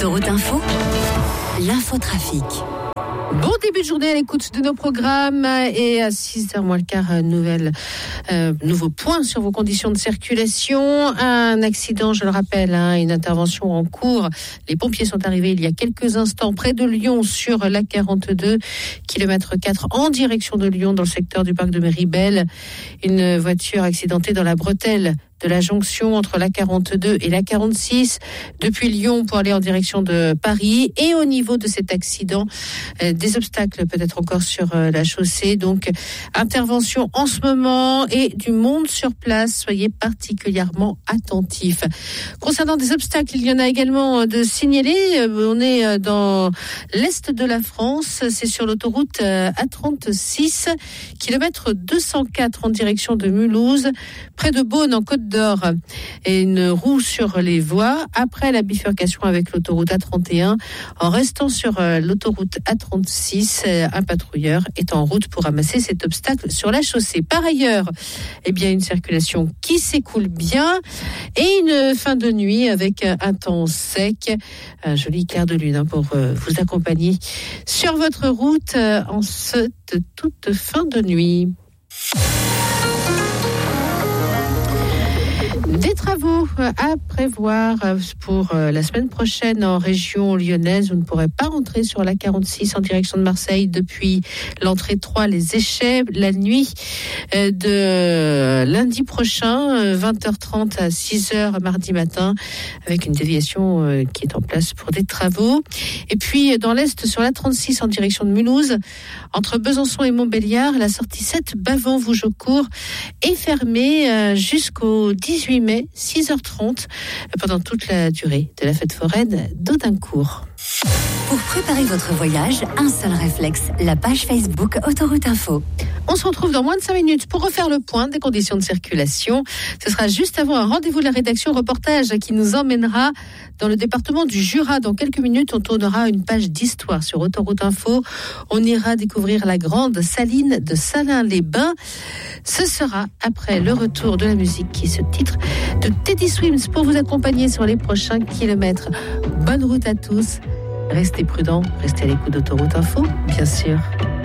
Autoroute Info, l'infotrafic. Bon début de journée à l'écoute de nos programmes et à 6h moins le quart, nouveau point sur vos conditions de circulation. Un accident, je le rappelle, une intervention en cours. Les pompiers sont arrivés il y a quelques instants près de Lyon sur la 42, kilomètre 4 en direction de Lyon dans le secteur du parc de Méribel. Une voiture accidentée dans la bretelle de la jonction entre la 42 et la 46 depuis Lyon pour aller en direction de Paris. Et au niveau de cet accident, des obstacles peut-être encore sur la chaussée. Donc, intervention en ce moment et du monde sur place. Soyez particulièrement attentifs. Concernant des obstacles, il y en a également de signalés. On est dans l'est de la France. C'est sur l'autoroute A36, kilomètre 204 en direction de Mulhouse, près de Beaune en Côte d'Or, et une roue sur les voies après la bifurcation avec l'autoroute A31. En restant sur l'autoroute A36, un patrouilleur est en route pour ramasser cet obstacle sur la chaussée. Par ailleurs, une circulation qui s'écoule bien et une fin de nuit avec un temps sec, un joli clair de lune pour vous accompagner sur votre route en cette toute fin de nuit. Des travaux à prévoir pour la semaine prochaine en région lyonnaise. Vous ne pourrez pas rentrer sur la 46 en direction de Marseille depuis l'entrée 3 Les Échets la nuit de lundi prochain, 20h30 à 6h mardi matin, avec une déviation qui est en place pour des travaux. Et puis dans l'Est sur la 36 en direction de Mulhouse, entre Besançon et Montbéliard, la sortie 7 Bavent-Vougeaucourt est fermée jusqu'au 18 mai, 6h30, pendant toute la durée de la fête foraine d'Audincourt. Pour préparer votre voyage, un seul réflexe, la page Facebook Autoroute Info. On se retrouve dans moins de 5 minutes pour refaire le point des conditions de circulation. Ce sera juste avant un rendez-vous de la rédaction reportage qui nous emmènera dans le département du Jura. Dans quelques minutes, on tournera une page d'histoire sur Autoroute Info. On ira découvrir la grande saline de Salins-les-Bains. Ce sera après le retour de la musique qui se titre de Teddy Swims pour vous accompagner sur les prochains kilomètres. Bonne route à tous. Restez prudents, restez à l'écoute d'Autoroute Info, bien sûr.